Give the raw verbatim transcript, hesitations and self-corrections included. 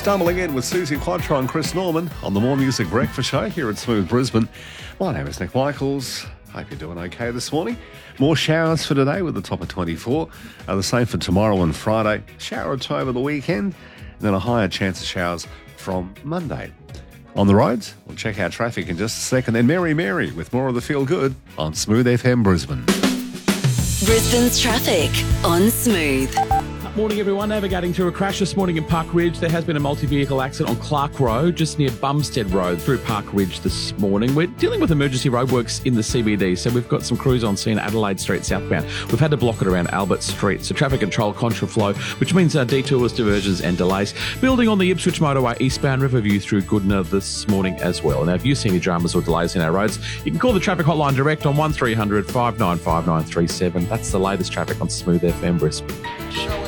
stumbling in with Susie Quattro and Chris Norman on the More Music Breakfast Show here at Smooth Brisbane. My name is Nick Michaels. Hope you're doing okay this morning. More showers for today with a top of twenty-four. Uh, the same for tomorrow and Friday. Shower or two over the weekend. And then a higher chance of showers from Monday. On the roads, we'll check out traffic in just a second. Then Mary Mary with more of the Feel Good on Smooth F M Brisbane. Brisbane's traffic on Smooth. Morning, everyone. Navigating through a crash this morning in Park Ridge. There has been a multi-vehicle accident on Clark Road, just near Bumstead Road, through Park Ridge this morning. We're dealing with emergency roadworks in the C B D, so we've got some crews on scene Adelaide Street southbound. We've had to block it around Albert Street, so traffic control contraflow, which means uh, detours, diversions and delays. Building on the Ipswich motorway eastbound, Riverview through Goodna this morning as well. Now, if you see any dramas or delays in our roads, you can call the traffic hotline direct on one three hundred, five nine five, nine three seven. That's the latest traffic on Smooth F M Brisbane.